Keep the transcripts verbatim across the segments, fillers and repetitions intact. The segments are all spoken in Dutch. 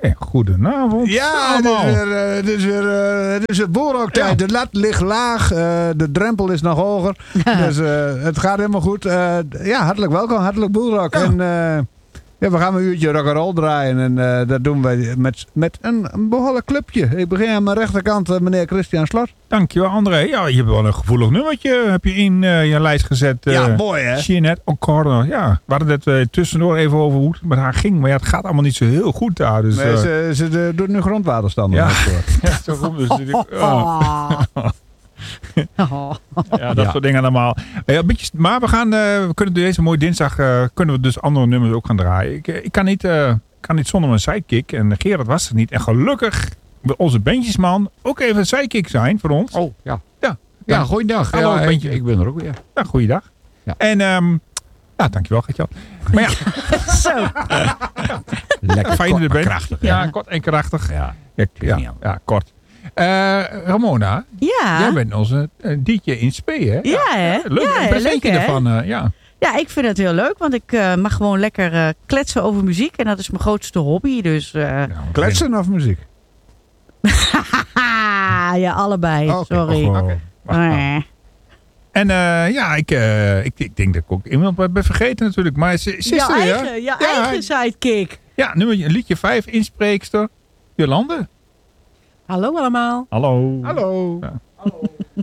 Hey, goedenavond. Ja, het is weer, uh, het is weer uh, het is weer boorrooktijd. Ja. De lat ligt laag, uh, de drempel is nog hoger. Dus uh, het gaat helemaal goed. Uh, ja, hartelijk welkom, hartelijk boelrock. Ja. En uh, ja, we gaan een uurtje rock'n'roll draaien. En uh, dat doen we met, met een, een behoorlijk clubje. Ik begin aan mijn rechterkant, uh, meneer Christian Slot. Dankjewel, André. Ja, je hebt wel een gevoelig nummertje. Heb je in uh, je lijst gezet. Uh, ja, mooi hè? Jeanette O'Connor. Ja, we hadden het uh, tussendoor even over hoe het met haar ging. Maar ja, het gaat allemaal niet zo heel goed daar. Dus, nee, uh, ze, ze de, doet nu grondwaterstanden. Ja, ja daarom dus. Oh. Oh. Ja, dat ja. soort dingen allemaal. Ja, beetje, maar we gaan, uh, we kunnen deze mooie dinsdag uh, kunnen we dus andere nummers ook gaan draaien. Ik, ik kan, niet, uh, kan niet zonder mijn sidekick. En Gerard was er niet. En gelukkig wil onze bandjesman ook even een sidekick zijn voor ons. Oh, ja. Ja, ja, ja goeiedag. Hallo, ja, bandje. Ik, ik ben er ook weer. Ja, goeiedag. Ja. En, um, ja, dankjewel, Gertjan. Maar ja. Zo. Lekker fijn kort, de band. krachtig. Ja, kort en krachtig. Ja, ja, ja, ja kort. Uh, Ramona, ja. jij bent onze uh, D J in spe, hè? Ja, hè? Leuk, ja, een leuk ervan, uh, ja. Ja, ik vind het heel leuk, want ik uh, mag gewoon lekker uh, kletsen over muziek. En dat is mijn grootste hobby, dus... Uh... Ja, kletsen of muziek? ja, allebei, oh, okay. sorry. Oh, okay. uh. En uh, ja, ik, uh, ik, ik denk dat ik ook iemand ben vergeten natuurlijk. Maar ze, ze ja, er, eigen, ja? ja, eigen sidekick. Ja, nummer, liedje vijf, inspreekster, Jolande. Hallo allemaal. Hallo. Hallo. Ja. Hallo.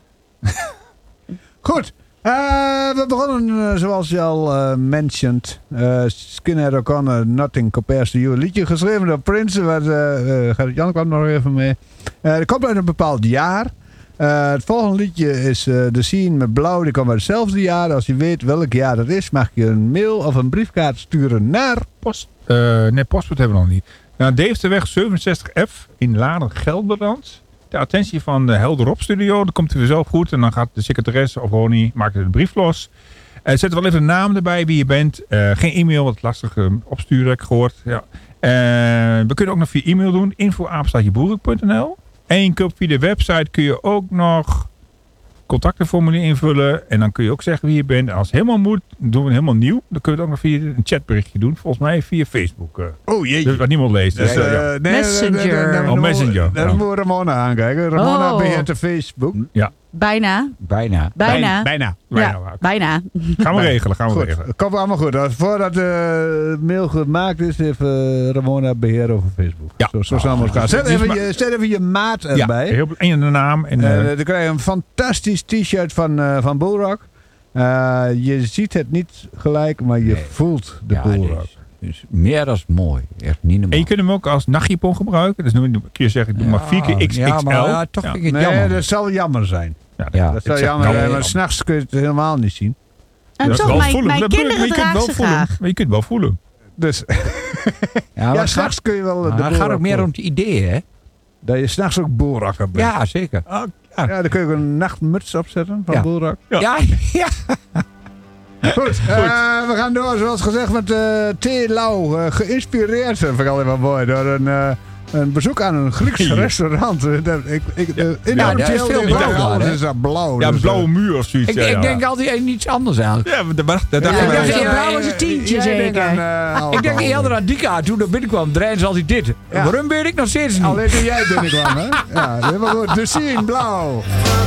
Goed. Uh, we begonnen uh, zoals je al uh, mentioned. Uh, Skinhead O'Connor, Nothing Compares to You. Een liedje geschreven door Prince. Waar uh, uh, Jan kwam nog even mee. Uh, dat komt uit een bepaald jaar. Uh, het volgende liedje is uh, The Scene met Blauw. Die komt uit hetzelfde jaar. Als je weet welk jaar dat is, mag je een mail of een briefkaart sturen naar... Post. Uh, nee, postbus hebben we nog niet. Nou, Deefsterweg zevenenzestig F in Laren, Gelderland. De attentie van de Helder Op Studio. Dat komt u weer zelf goed. En dan gaat de secretaresse of Ronnie maakt de brief los. Uh, zet wel even een naam erbij wie je bent. Uh, geen e-mail, wat lastig uh, opsturen heb ik gehoord. Ja. Uh, we kunnen ook nog via e-mail doen. info apenstaartje boerik punt n l. En je kunt via de website kun je ook nog contactenformulier invullen. En dan kun je ook zeggen wie je bent. En als het helemaal moet, doen we het helemaal nieuw. Dan kun je het ook nog via een chatberichtje doen. Volgens mij via Facebook. Uh, oh jeetje. Dus wat niemand leest. Dus, ja, uh, ja. Nee, Messenger. Dan, dan, dan, oh, Messenger. Dan moeten we Ramona aankijken. Ramona oh. begint de Facebook. Ja. Bijna. Bijna. Bijna. Bijna. Bijna. Ja, bijna. Gaan we regelen. Gaan we goed. regelen. Komt allemaal goed. Als, voordat de mail gemaakt is, heeft uh, Ramona beheer over Facebook. Ja. Zo, zo samen elkaar. Zet even, je, zet even je maat erbij. Ja, heel, en de naam. En, uh, uh, dan krijg je een fantastisch t-shirt van, uh, van Bullrock. Uh, je ziet het niet gelijk, maar je nee. voelt de ja, Bullrock. Dus, dus meer dan mooi. Echt niet normaal. En je kunt hem ook als nachtjapon gebruiken. Dus nu kun je zeggen, doe ja, maar vier keer X X L. Ja, maar ja, toch ja. vind ik het nee, jammer. dat zal jammer zijn. Ja, dat, ja, dat zou jammer nou, zijn, maar s'nachts kun je het helemaal niet zien. En toch, mijn, voelen. mijn kinderen dragen ze graag. Maar je kunt het wel voelen. Dus, ja, ja s'nachts kun je wel de Het gaat ook meer om het idee, hè? Dat je s'nachts ook Bullrocker bent. Ja, zeker. Oh, ja. ja, dan kun je ook een nachtmuts opzetten van ja. Bullrock. Ja, ja. ja. Goed, Goed. Uh, we gaan door zoals gezegd met uh, Thee Lau. Uh, geïnspireerd, vind ik altijd wel mooi, door een... Uh, Een bezoek aan een Grieks ja. restaurant. Ik, ik, ja, ja, dat is veel blauw. Alles is dat blauw. Ja, dus, een blauwe muur of zoiets. Ik, ja, ik ja. denk altijd iets anders aan. Ja, dat dacht ik. Ja, ik dacht, ja, blauw is een tientje zeker. Aan, uh, ik denk eerder aan Dika. Toen er binnenkwam, draaien ze altijd dit. Ja. Waarom weet ik nog steeds niet? Alleen toen jij binnenkwam, hè? Ja, helemaal goed. De Scene, blauw.